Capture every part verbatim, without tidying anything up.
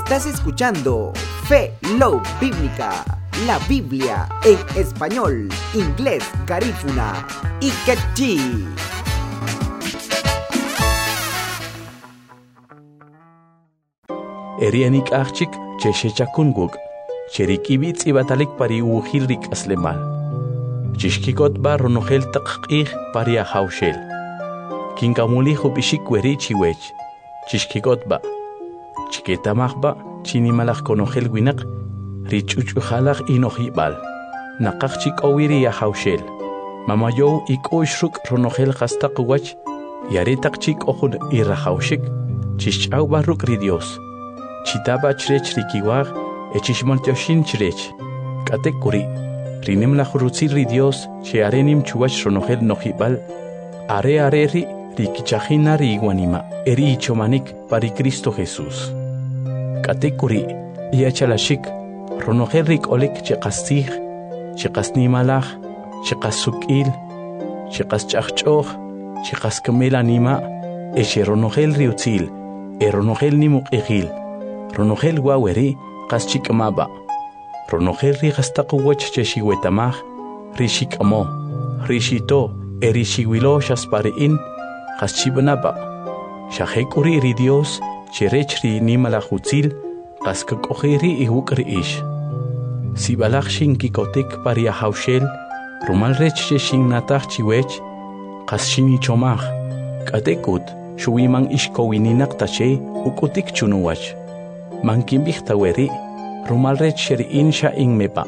Estás escuchando Fe Love Bíblica, la Biblia en español, inglés, garífuna y quechí. Erianik achik cheshechakunguk, cherikibitz ibatalik pari uhilrik aslemal. Chishkikot barro nogel takqih paria haushel. Kinkamuli hubishik weri chiwech, chishkikot ba. Chiketamach ba, chinimalach konogel winak, richuchujalach inohibal. Nakachik owiri ya haushel. Mamayo ik oishruk ronogel hastakuwach, yaretak chik ohun irahaushik, chishchau barruk ri Dios. Chitaba chrech rikiwag, echishmaltioshin chrech. Katekuri, rinem la jurutzil ri Dios, che arenim chuach ronogel nohibal. Are areri, rikichajina ri iguanima, eri ichomanik pari Cristo Jesús. Katekuri, iachalashik, ronogel rik olek chekastij, chekasnimalach, chekasukil, chekaschachchoch, chekaskemel anima, eche ronogel riutzil, e ronogel nimuk egil. Ronogel waweri kaschik maba. Ronogel ri gastakuwach cheshiwetamach, rishik amo, rishito, erishiwilo shaspariin, kaschibanaba. Shahekuri ri Dios, cherechri nimalachutzil, kaskakojeri ihukri ish. Sibalach shinkikotek paria haushel, rumalrech cheshin natach chiwech, kaschini chomach, katekut, shuwiman ishkowininak tache, ukutik chunuwach. Mankimbich taweri, rumalrech sheriin sha ingmepa.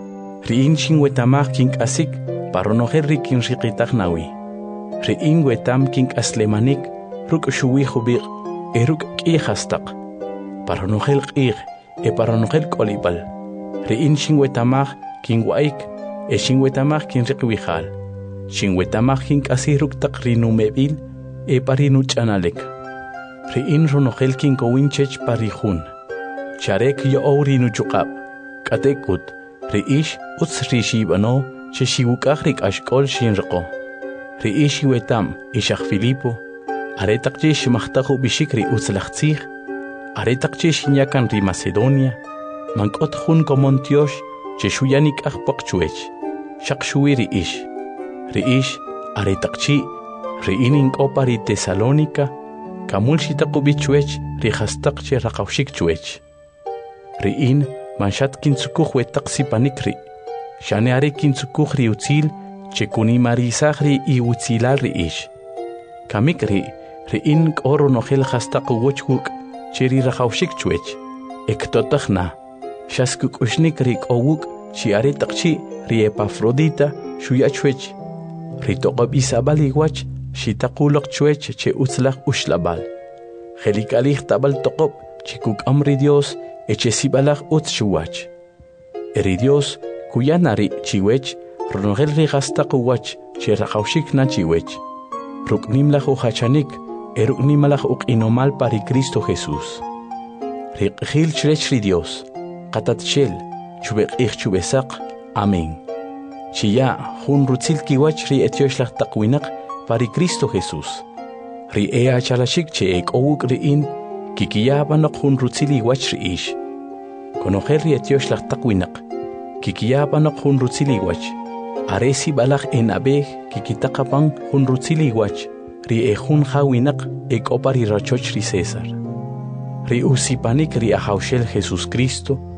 Riin shingwetamach kink asik, paronoger rikin rikitak nawi. Riin wetam kink aslemanik, ruk shuwi hubir, eruk kihastak. Paronogel kih, e paronogel kolibal. Riin shingwetamach kink waik, e shingwetamach kin rikwihal. Shingwetamach kink asiruk tak rinumebil, e parinuch analek. Riin ronogel kink owinchech parihun. Charek yo orinu chukab, katekut, reish uts rishibano, cheshiwukahrik ashkol shinrako. Reish wetam, ishach Filipo, aretakchish mahtahu bishikri utzlachtzich, aretakchish nyakan ri Macedonia, mankot hun komontiosh, cheshuyanik ahpakchuech, shakshui reish. Reish, aretakchi, reinin opari Tesalónica, kamulshitakubichuech, rihastakche rakaushikchuech. Riin manshat kinsukuj wetaksi panikri. Shaneare kinsukuj ri utzil, chekuni marisagri i utzilal ri ish. Kamikri, riin koro nogel hastaku wochkuk, cheri rajaushik chuech. Ektotachna, shaskuk ushnik rik owuk, chiare takchi ri Epafrodita, shuyachuech. Ritokab isabal iwach, shitakulok chuech che utzlach ushlabal. Helikalich tabal tokop, chikuk amri Dios, echesibalach utshuwach. Eri Dios, kuyanari chiwech, ronogel rigastakuwach, cherajaushik na chiwech. Ruknimlach uhachanik, eruknimalach ukinomal pari Cristo Jesús. Rikjil chrechri Dios, katatchel, chubek ich chubesak, amén. Chiya, hun rutzil kiwach ri etioshlach takwinak pari Cristo Jesús. Ri ea chalashik che ek owuk riin, kikiyabanok hun rutzili wach riish. Konojer ri etioshlach takwinak, kikiyabanok hun rutzili wach. Aresi balach en abej kikitakapang hun rutzili wach, ri e hun hawinak ek opari rachoch ri César. Ri usipanik ri ahaushel Jesus Cristo,